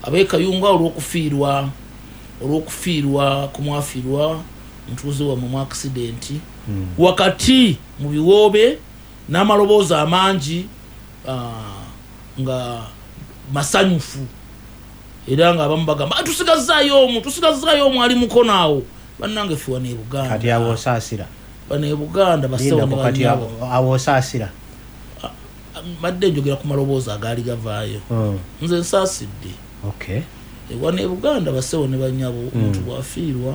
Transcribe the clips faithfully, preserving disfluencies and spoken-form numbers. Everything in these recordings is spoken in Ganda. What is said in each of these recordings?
abekayunga olw'okufiirwa olw'okufiirwa kumwafiirwa mutuuze wa mu accident mm. wakati mu biwoobe n'amaloboozi amangi uh, nga masanyufu era nga abamu bagamba tusigazaayo omu tusigazaayo omu ali mukono awo bannange ffe wano e Buganda kati awo osaasira bano e Buganda basewo ne kati awo osaasira badde njogera ku maloboozi agaali gavaayo mm. nze nsaasidde okay. e wano e Buganda basewo ne banyabo omuntu mm. bwafiirwa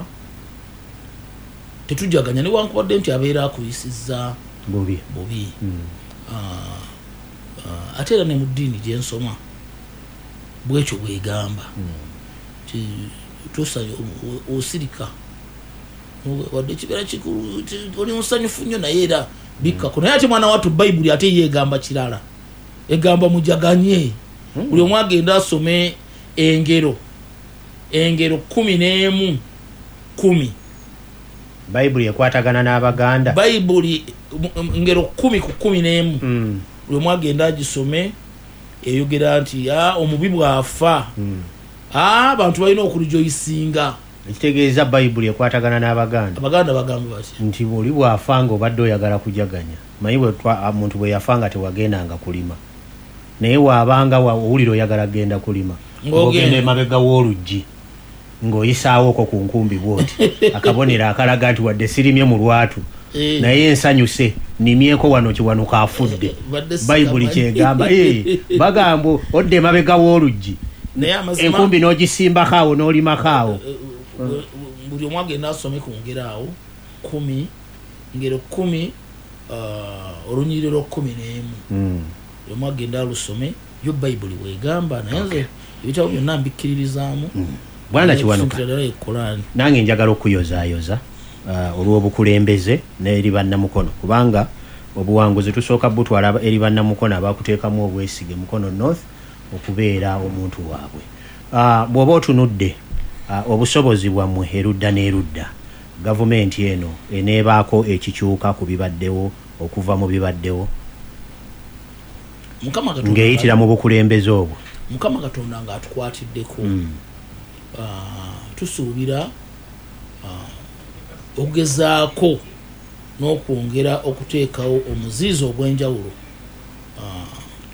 tetujaganya newankubadde nti abeera akuyisizza bubi bubi mm. uh, uh, ate era ne mu ddiini gye nsoma bwekyo bwegamba mm. tosanye osirika wadde kibeera kikulu oli musanyufu nnyo naye era bikkako naye ate mwana wattu bayibuli ate yeegamba kirala egamba mujaganye buli omu agenda asome engero engero kumi n'emu kumi bayibuli ekwatagana n'Abaganda bayibuli ngero kumi ku kumi n'emu mm. buli omu agenda agisome eyogera nti omubi bwafa mm. abantu balina okulijoyisinga ekitegeeza bayibuli ekwatagana n'Abaganda Abaganda bagamba bati nti buli bwafa nga obadde oyagala kujaganya manyi bwe omuntu bwe yafa nga tewagendanga kulima naye waabanga owulira oyagala genda kulima ng'ogenda emabega w'oluggi ng'oyisaawo okwo ku nkumbi bwoti akabonero akalaga nti wadde sirimye mu lwatu e. naye ensanyuse nimyeko wano kiwanuka afudde bayibuli kyegamba e, bagamba odde emabega w'oluggi enkumbi n'ogisimbako awo n'olimako awo buli omu agenda asome ku ngero awo kumi ngero kumi uh, olunyiriro lwa kumi n'emu mm. buli omu agenda alusome yo bayibuli bwegamba naye nze ebitabo byonna mbikkiririzaamu mm. bwana kiwanuka nange njagala okuyozaayoza uh, olw'obukulembeze n'eri bannamukono kubanga obuwanguzi tusooka butwala eri bannamukono abakuteekamu obwesige mukono north okubeera omuntu waabwe uh, bw'oba otunudde uh, obusobozi bwammwe erudda n'erudda gavumenti eno eneebaako ekikyuka ku bibaddewo okuva mu bibaddewo ng'eyitira mu bukulembeze obwo Mukama Katonda ng'atukwatiddeko mm. uh, tusuubira uh, okugezaako n'okwongera okuteekawo omuziizi ogw'enjawulo uh,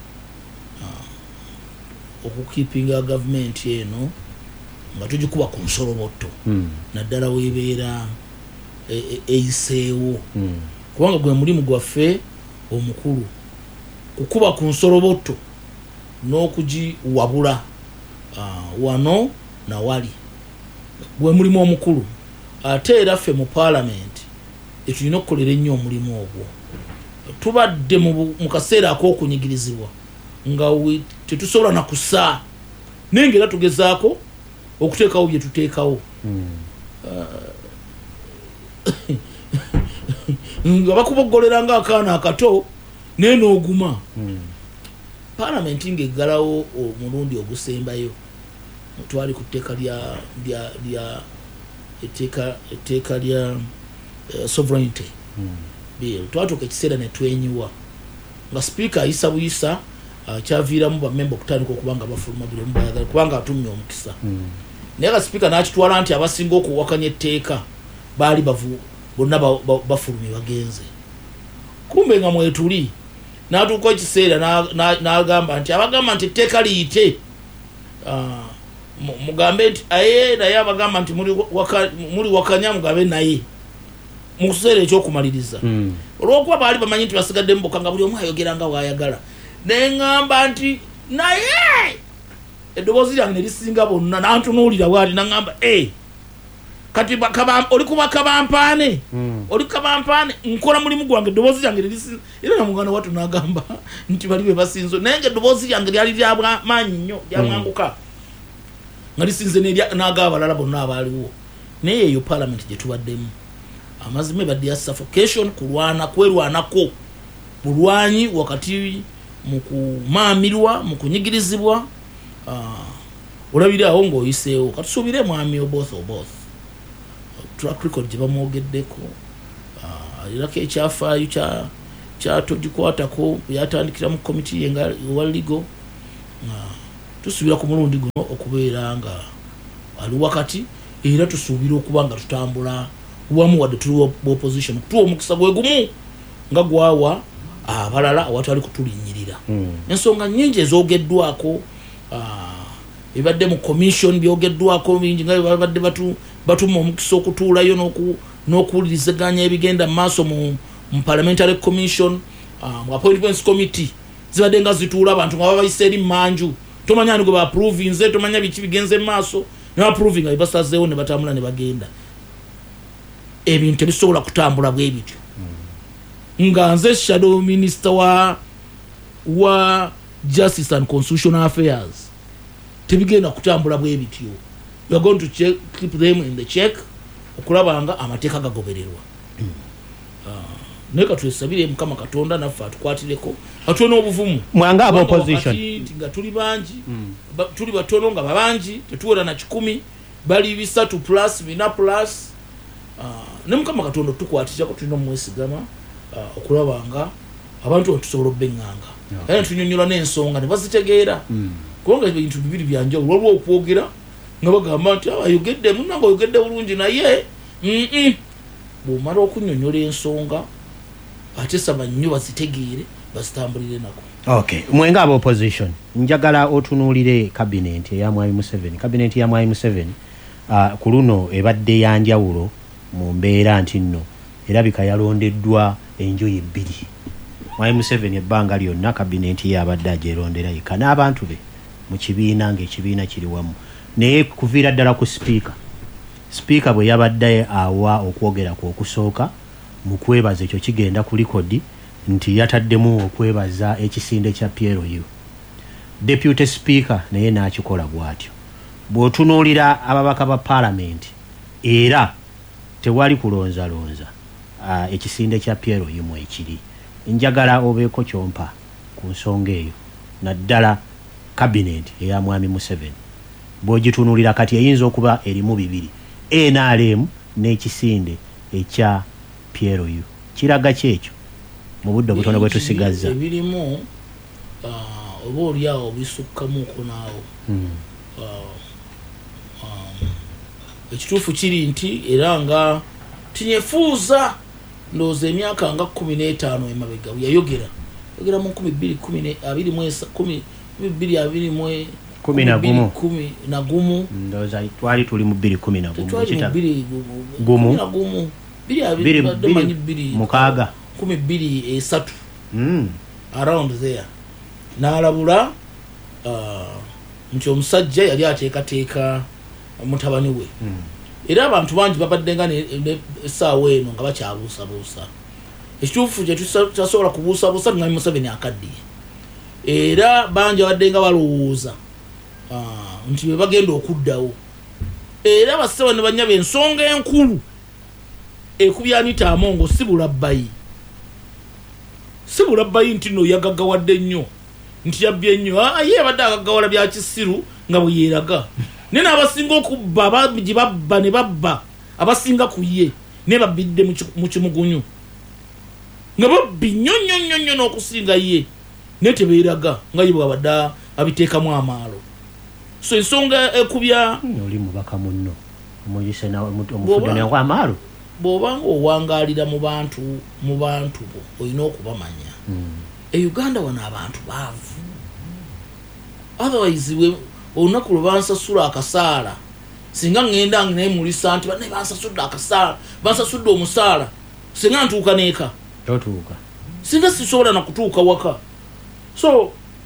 uh, okukiipinga gavumenti eno nga tugikuba ku nsolobotto mm. naddala weebeera eyiseewo e, e mm. kubanga gwe mulimu gwaffe omukulu kukuba ku nsolobotto n'okugiwabula uh, wano na wali gwe mulimu omukulu ate era ffe mu paalamenti etulina okukolera ennyo omulimu ogwo tubadde mu kaseera ak'okunyigirizibwa nga tetusobola na kusaa naye ng'era tugezaako okuteekawo bye tuteekawo mm. uh, nga bakuboggolera ng'akaana akato naye n'oguma mm. paalamenti ng'eggalawo omulundi ogusembayo twali ku tteeka lya lya lya etteeka etteeka lya uh, sovereignty mm. bill twatuuka ekiseera ne twenyuwa nga sipiika ayisa buyisa uh, kyaviiramu bammemba okutandika okubanga bafuluma buli omu bayagala kubanga atumye omukisa mm. naye kasipika n'akitwala nti abasinga okuwakanya etteeka baali bavu bonna bafulumye bagenze kumbe nga mwetuli n'atuuka ekiseera n'agamba nti abagamba nti etteeka liyite uh, mugambe nti aye naye abagamba nti muli wakanya mugambe naye mu kiseera ekyokumaliriza mm. olw'okuba baali bamanyi nti basigadde muboka nga buli omu ayogera nga waayagala neŋŋamba nti naye eddoboozi lyange ne lisinga bonna nantunuulira bwati naŋŋamba e kati oli kuba kabampaane mm. oli kabampaane nkola mulimu gwange eddoboozi lyange lelisinza era namuganda wattu n'agamba nti bali be basinzo naye nga eddoboozi lyange lyali lyamaanyi nnyo lyamwanguka mm. nga lisinze n'agaba abalala bonna abaaliwo naye eyo paalamenti gye tubaddemu amazima ebadde ya suffocation kulwana kwerwanako bulwanyi wakati mu kumaamirwa mu kunyigirizibwa uh, olabire awo ng'oyiseewo katusuubire mwami oboth oboth track record gye bamwogeddeko uh, erako ekyafaayo kyatogikwatako yatandikira mu komiti ye nga wa ligo uh, tusubira ku mulundi guno okubeera nga ali wakati era tusuubira okuba nga tutambula wamu wadde tuli opposition tuwa omukisa gwe gumu nga gwawa abalala awatali kutulinnyirira ensonga nnyingi ezoogeddwako ebadde mu commission byogeddwako bingi nga babadde batuma omukisa okutuulayo n'okuwulirizaganya ebigenda mu maaso mu parliamentary commission mu appointments committee zibadde nga zituula abantu nga babayise eri manju tomanya ni gwe baapproving nze tomanya biki bigenze mu maaso ne baapproving nga bebasazeewo ne batambula ne bagenda ebintu tebisobola kutambula bwe bityo nga nze shadow minister wa wa justice and constitutional affairs tebigenda kutambula bwe bityo you are going to check, keep them in the check okulabanga amateeka gagobererwa neka twesabire mukama katonda naffe atukwatireko atuwe n'obuvumu mwanga aba opposition nga tuli bangi ba, tuli batono nga babangi tetuwera na kikumi bali bisatu plus bina plus uh, ne mukama katonda tukwatirako tulina omwesigama uh, okulabanga abantu tusobola obbenganga era okay. Tunyonyola n'ensonga ne bazitegeera mm. kubanga ebintu bibiri byanjawulo waliwo okwogera nga bagamba nti ayogedde munange oyogedde bulungi naye mm -mm. bw'omala okunyonyola ensonga ate saba nnyo bazitegeere bazitambulire nako. Okay, mwenga aba opposition njagala otunuulire cabinet ya Mwai Museveni. Cabinet ya Mwai Museveni uh, ku luno ebadde ya njawulo mu mbeera nti nno erabika yalondeddwa enjoyi bbiri. Mwai Museveni ebbanga lyonna cabinet yabadde agyerondera yekka n'abantu be mu kibiina ng'ekibiina kiri wamu naye kuviira ddala ku speaker speaker bwe yabadde awa okwogera ku okusooka mu kwebaza ekyo kigenda ku likodi nti yataddemu okwebaza ekisinde kya P L U. Deputy speaker naye n'akikola bw'atyo. Bw'otunuulira ababaka ba parliament era tewali kulonzalonza uh, ekisinde kya P L U mu ekiri. Njagala obeeko kyompa ku nsonga eyo naddala cabinet eya Mwami Museveni. Bw'ogitunuulira kati eyinza okuba erimu bibiri N R M n'ekisinde ekya P L U. Kiraga kyekyo mu budde obutono bwe tusigazza ebirimu uh, oba oliawo bisukkamuuko naawo mm. uh, um, ekituufu kiri nti era nga tinyefuuza ndowooza emyaka nga kumi n'etaano emabega yayogera yogera mu nkumi bbiri kumi abiri mu kumi bbiri abiri mu kumi na gumu kumi na gumu ndowooza twali tuli mu bbiri kumi na gumu twali mu bbiri gumu na gumu bbiri abiri bamanyi bbiri mukaaga kumi bbiri esatu mm. around there n'alabula uh, nti omusajja yali ateekateeka mutabani we mm. era abantu bangi babadde nga essaawa eno nga bakyabuusabuusa ekituufu kye tutasobola kubuusabuusa Mwami Museveni akaddiye era bangi babadde nga balowooza uh, nti be bagenda okuddawo era bassebo ne banyaba ensonga enkulu ekubya Anita Amongo sibula bbayi sibula bbayi nti no yagaggawadde nnyo nti yabbye nnyo aye abadde agaggawala bya kisiru nga bwe yeeraga ne n'abasinga okubba abagi babba ne babba abasinga ku ye ne babbidde mu kimugunyu nga babbi nnyo nnyo nnyo nnyo n'okusinga ye ne tebeeraga nga ye bwabadde abiteekamu amaalo so ensonga ekubya oli mubaka munno omuyise omufudde nawe amaalo bw'obanga owangaalira mu bantu mu bantu bo olina okubamanya mm. e Uganda wano abantu baavu otherwise we olunaku lwe bansasula akasaala singa ngenda naye mulisa nti bane bansasudde akasaala bansasudde omusaala singa ntuuka neeka totuuka singa sisobola nakutuuka waka so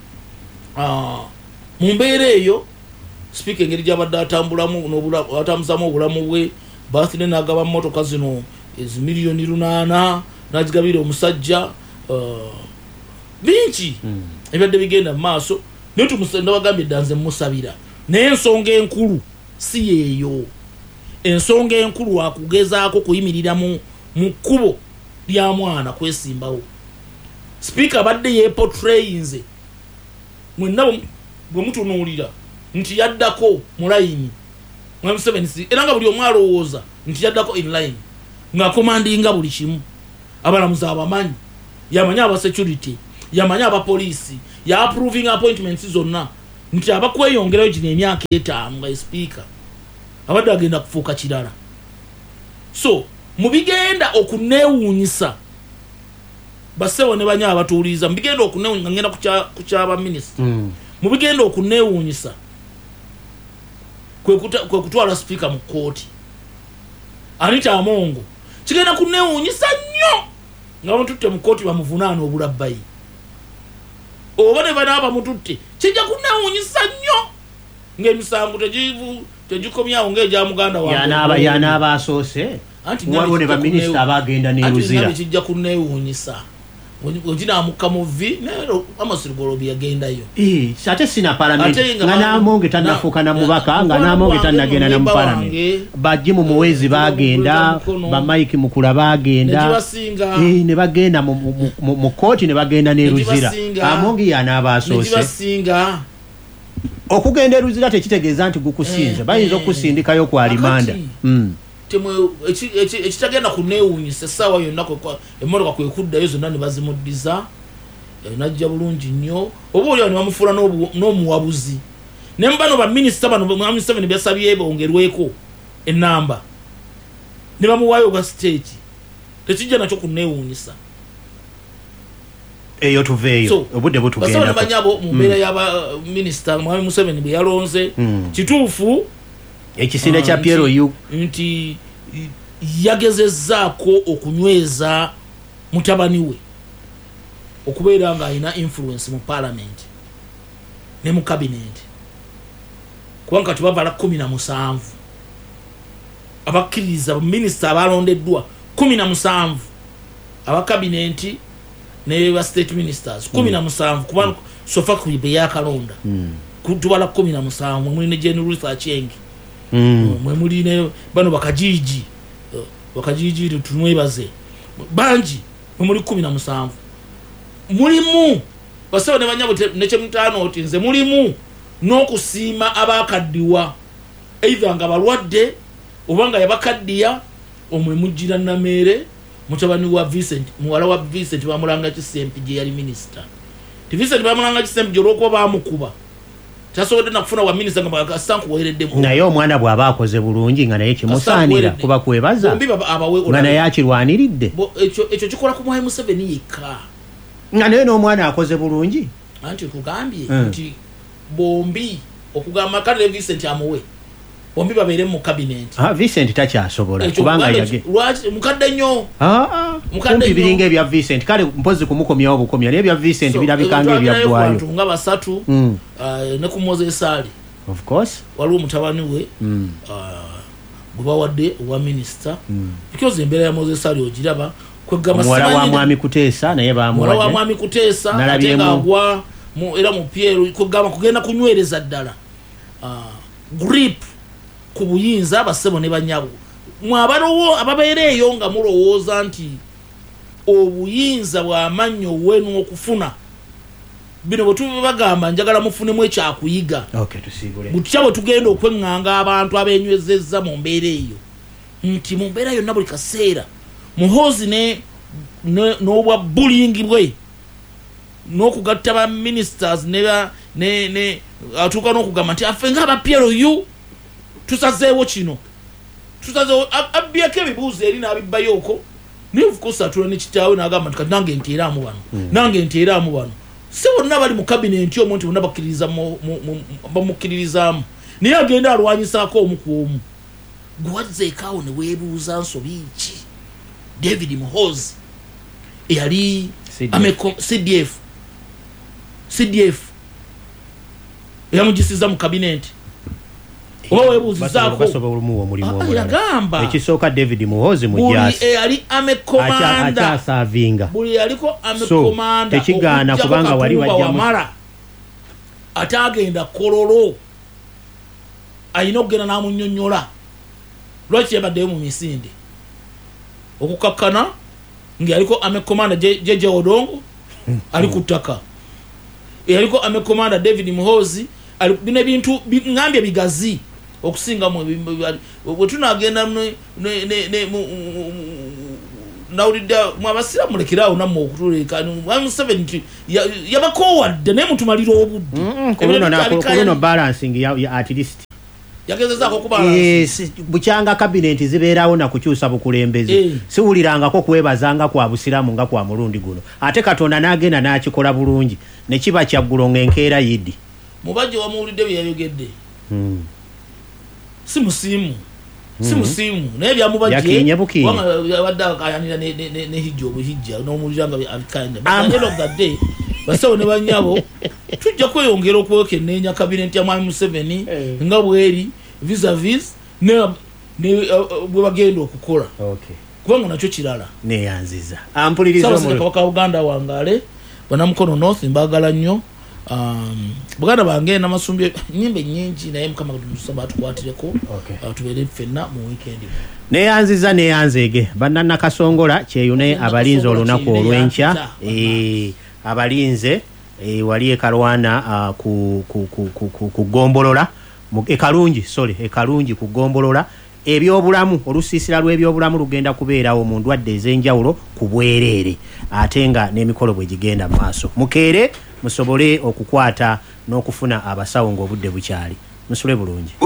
uh, mu mbeera eyo speaker engeri gy'abadde atambulamu atambuzamu obulamu bwe birthday n'agaba mmotoka zino ezimiliyoni lunaana n'agigabira omusajja uh, bingi mm. ebadde bigenda mu maaso naye tumusenda wagambye ddanze musabira naye ensonga enkulu si yeeyo ensonga enkulu wakugezaako kuyimirira mu kkubo lya mwana kwesimbawo speaker abadde yeeportrayinze mwenna bwe mutunuulira nti yaddako mu layini Mwami Museveni era nga buli omu alowooza nti yaddako in line ng'akomandinga buli kimu abalamuzi abamanyi yamanya aba security yamanya aba police ya approving appointments zonna nti abakweyongerayo gino emyaka etaano nga speaker abadde agenda kufuuka kirala. So mubigenda okuneewuunyisa basewo ne banya abatuuliza mubigenda okuneewuunyisa ngenda ku kyaba minisita mm. mubigenda okuneewuunyisa kwe kutwala speaker mu kooti Anita Amongo kigenda kuneewuunyisa nnyo nga bamututte mu kooti bamuvunaana obulabbayi oba ne banaaba mututte kijja kuneewuunyisa nnyo ng'emisango tegivu tegikomyawo ng'egya muganda wange yanaaba asoose waliwo ne baminisita abagenda neeruzira kijja kuneewuunyisa oginaamukka mu vi amasirigolobi yagendayo ate sina palamenti nga Namonge tannafuuka na mubaka nga Namonge tannagenda na mu palamenti bajji mu muwezi bagenda bamayiki mukula bagenda ne bagenda mu kooti ne bagenda neeruzira Amonge yanaaba asoose okugenda eruzira tekitegeeza nti gukusinze bayinza okusindikayo kwa limanda temwe ekitagenda kuneewuunyisa essaawa yonna emmotoka kwe kuddayo zonna ne bazimuddiza najja bulungi nnyo oba oliawo ne bamufuula n'omuwabuzi ne mbano baminisita bano baminisita bano byasabye bongerweko ennamba ne bamuwaayo ga state tekijja nakyo kuneewuunyisa eyo tuveeyo obudde butugenda banyabo mu mbeera y'abaminisita Mwami Museveni bwe yalonze kituufu ekisinde kya Piero yu nti yagezezzaako okunyweza mutabani we okubeera nga alina influence mu parliament ne mu cabinet kubanga kati bavala kumi na musanvu abakkiriza minisita abalondeddwa kumi na musanvu aba cabinet ne ba state ministers kumi na musanvu kubanga sofa ku be yakalonda kutubala kumi na musanvu mwe ne General Ruth Aceng Mm. mwe muri ne bano bakajiji bakajiji tunwebaze banji mwe muri kumi na musanvu mulimu basewo ne banyabo neche mutano otinze mulimu n'okusiima abakaddiwa either nga balwadde obanga yabakaddiya omwe mujjira Namere mutabani wa Vincent muwala wa Vincent bamulanga Kisempi je yali minister ti Vincent bamulanga Kisempi joroko bamukuba tasoode nakufuna wa minister nga bakasanku wereddemu naye omwana bw'aba akoze bulungi nga naye kimusaanira kuba kwebaza nga naye akirwaniridde ekyo ekyo kikola ku Mwami Museveni yekka nga naye n'omwana akoze bulungi anti kugambye nti bombi okugamba kale Vincent amuwe bombi babeere mu cabinet ah Vincent takyasobola kubanga yage mukadde nnyo ah ah mukadde biringa ebya Vincent kale mpozi kumukomyawo bukomya naye ebya Vincent birabikanga ebya bwayo nga basatu ne ku Moses Ali of course waliwo mutabani we gwe bawadde owa minister because embeera ya Moses Ali ogiraba kwegamba mwala wa Mwami Kuteesa naye bamuwadde mwala wa Mwami Kuteesa ate nga agwa era mu Pierre kwegamba kugenda kunywereza ddala grip ku buyinza abasebo ne banyabo mwabalowo ababeereeyo nga mulowooza nti obuyinza bw'amannyo wenu okufuna bino bwe tubagamba njagala mufunemu ekyakuyiga okay tusiibule butya bwe tugenda okweŋŋanga abantu abeenywezezza mu mbeera eyo nti mu mbeera yonna buli kaseera Muhoozi ne n'obwa bullying bwe n'okugatta ba ministers ne ne ne atuuka n'okugamba nti affe ng'aba Piero yu tusazeewo kino tusazeewo abyeko ebibuuzo eri n'abibbayoko naye of course atula ne kitaawe n'agamba nti kati nange nteeraamu bano nange nteeraamu bano si bonna bali mu kabinenti omwo nti bonna bamukkiririzaamu naye agenda alwanyisaako omu ku omu gwe wazzeekaawo ne weebuuza nsobi ki David Muhoozi eyali C D F C D F yamugisiza mu kabinenti oba weebuuzizaako yagamba ekisooka David Muhoozi mujasi eyali amekomanda akyasaavinga buli yaliko amekomanda tekigaana kubanga wali wajjamala ate agenda kololo ayina okugenda n'amunnyonnyola lwaki yabaddeyo mu misinde okukakkana ng'aliko amekomanda Jeje Odongo ali ku ttaka eyaliko amekomanda David Muhoozi bino ebintu ngambye bigazi okusinga bwe tunagenda nawulidde mwabasira mulekerawo nammwe okutuleka Museveni yabakowadde naye mutumalira obudde kuno balancing ya at least yagezezaako okubalance bukyanga kabineti zibeerawo na kukyusa bukulembezi siwulirangako kwebazanga kwa busiramu nga kwa mulundi guno ate Katonda n'agenda n'akikola bulungi ne kiba kyaggulo ng'enkeera yiddi mubajje wamuwulidde bye yayogedde si musiimu si musiimu naye byamubajje wadde akayanira ne hijja obuhijja n'omuwulira nga abikaina but end of the day basawo ne banyabo tujja kweyongera okwekenneenya kabineti ya Mwami Museveni nga bweri vis-a-vis ne bwe bagenda okukola kubanga nakyo kirala neyanziza ampuliriza kabaka wa Uganda wangaale Banamukono North mbagala nnyo um buganda bange namasumbi nyimbe nyingi naye mukama kutusaba atukwatireko tubeere ffenna mu weekend neyanziza neyanzege banana Kasongola kyeyune abalinzi olunaku olwenkya eh abalinze e wali e Kalwana ku ku ku ku gombolola e Kalungi sorry e Kalungi ku gombolola ebyobulamu olusiisira lw'ebyobulamu lugenda kubeerawo mu ndwadde ez'enjawulo ku bwereere ate nga n'emikolo bwe gigenda maaso mukeere musobole okukwata n'okufuna abasawo ng'obudde bukyali musule bulungi.